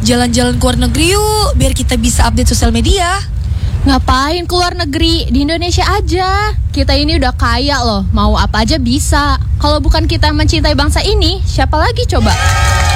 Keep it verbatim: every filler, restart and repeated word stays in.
jalan-jalan ke luar negeri yuk, biar kita bisa update sosial media. Ngapain ke luar negeri? Di Indonesia aja. Kita ini udah kaya loh, mau apa aja bisa. Kalau bukan kita mencintai bangsa ini, siapa lagi coba?